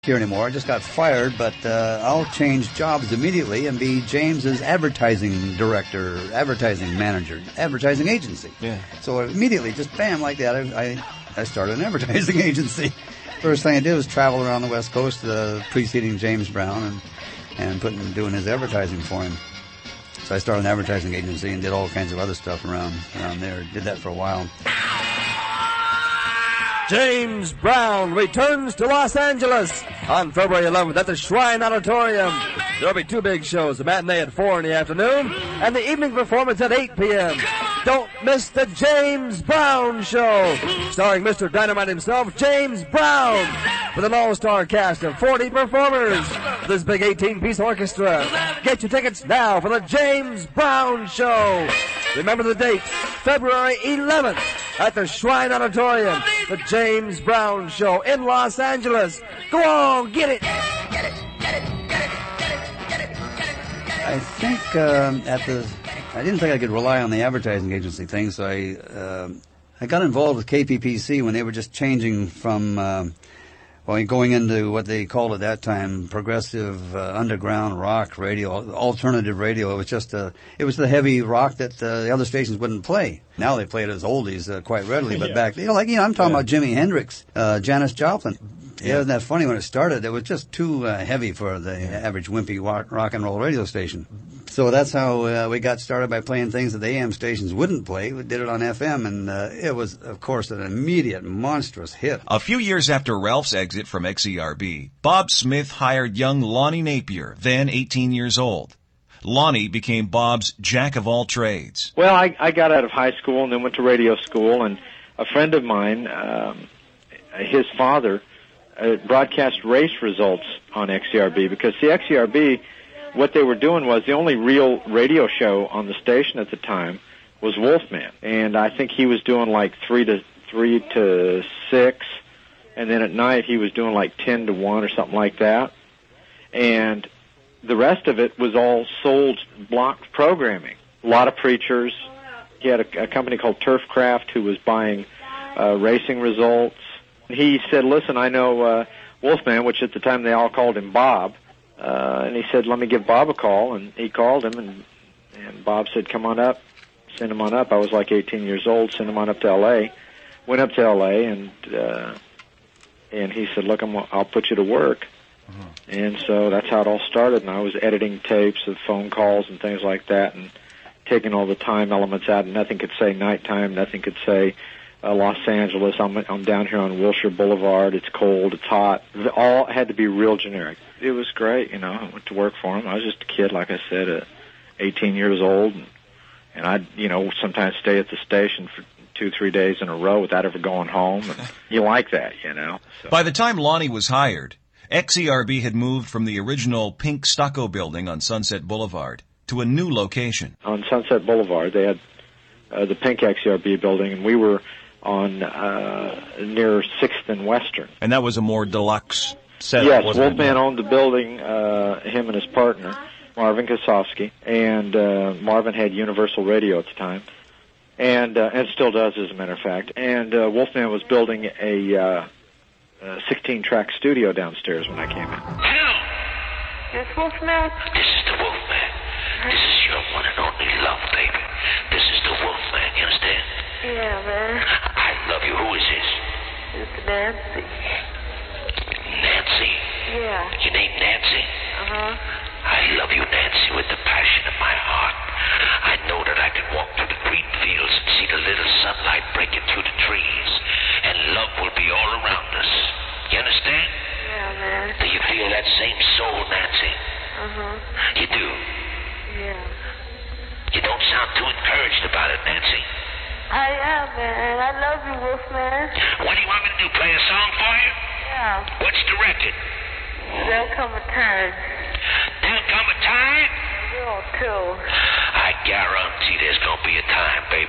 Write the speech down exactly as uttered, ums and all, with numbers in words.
here anymore. I just got fired, but uh, I'll change jobs immediately and be James's advertising director, advertising manager, advertising agency. Yeah. So immediately, just bam, like that, I, I, I started an advertising agency. First thing I did was travel around the West Coast, uh, preceding James Brown and and putting doing his advertising for him. So I started an advertising agency and did all kinds of other stuff around around there. Did that for a while. James Brown returns to Los Angeles on February eleventh at the Shrine Auditorium. There'll be two big shows, the matinee at four in the afternoon and the evening performance at eight p.m. Don't miss the James Brown Show, starring Mister Dynamite himself, James Brown, with an all-star cast of forty performers. This big eighteen-piece orchestra. Get your tickets now for the James Brown Show. Remember the date, February eleventh at the Shrine Auditorium, the James Brown Show in Los Angeles. Go on, get it! Get it, get it, get it, get it, get it, get it. I think um, at the, I didn't think I could rely on the advertising agency thing, so I, uh, I got involved with K P P C when they were just changing from, uh, well, going into what they called at that time progressive uh, underground rock radio, alternative radio. It was just a, it was the heavy rock that uh, the other stations wouldn't play. Now they play it as oldies uh, quite readily, but yeah. back, you know, like, you know, I'm talking yeah. about Jimi Hendrix, uh, Janis Joplin. Yeah. Yeah, isn't that funny? When it started, it was just too uh, heavy for the yeah. average wimpy rock, rock and roll radio station. So that's how uh, we got started, by playing things that the A M stations wouldn't play. We did it on F M, and uh, it was, of course, an immediate, monstrous hit. A few years after Ralph's exit from X E R B, Bob Smith hired young Lonnie Napier, then eighteen years old. Lonnie became Bob's jack of all trades. Well, I, I got out of high school and then went to radio school, and a friend of mine, um, his father, uh, broadcast race results on X E R B, because the X E R B, what they were doing was the only real radio show on the station at the time was Wolfman, and I think he was doing like three to three to six, and then at night he was doing like ten to one or something like that, and the rest of it was all sold blocked programming. A lot of preachers. He had a, a company called Turfcraft who was buying uh, racing results. He said, "Listen, I know uh, Wolfman," which at the time they all called him Bob. Uh, and he said, "Let me give Bob a call." And he called him, and and Bob said, "Come on up." Send him on up. I was like eighteen years old. Send him on up to L A Went up to L A and uh, and he said, "Look, I'm, I'll put you to work." Uh-huh. And so that's how it all started. And I was editing tapes of phone calls and things like that, and taking all the time elements out. And nothing could say nighttime. Nothing could say uh, Los Angeles. I'm I'm down here on Wilshire Boulevard. It's cold. It's hot. It all had to be real generic. It was great, you know. I went to work for him. I was just a kid, like I said, uh, eighteen years old, and, and I'd, you know, sometimes stay at the station for two, three days in a row without ever going home. And you like that, you know. So. By the time Lonnie was hired, X E R B had moved from the original pink stucco building on Sunset Boulevard to a new location. On Sunset Boulevard, they had uh, the pink X E R B building, and we were on uh, near sixth and Western. And that was a more deluxe setup, yes, wasn't Wolfman it? owned the building, uh, him and his partner, Marvin Kosofsky, and uh, Marvin had Universal Radio at the time, and uh, and still does, as a matter of fact. And uh, Wolfman was building a uh, sixteen-track studio downstairs when I came in. Hello. Yes, Wolfman? This is the Wolfman. This is your one and only love, baby. This is the Wolfman, you understand? Yeah, man. I love you. Who is this? It's Nancy. Nancy? Yeah. Your name Nancy? Uh-huh. I love you, Nancy, with the passion of my heart. I know that I can walk through the green fields and see the little sunlight breaking through the trees, and love will be all around us. You understand? Yeah, man. Do you feel that same soul, Nancy? Uh-huh. You do? Yeah. You don't sound too encouraged about it, Nancy. I am, man. I love you, Wolfman. What do you want me to do, play a song for you? Yeah. What's the record? There'll come a time. There'll come a time? Will, too. I guarantee there's gonna be a time, baby.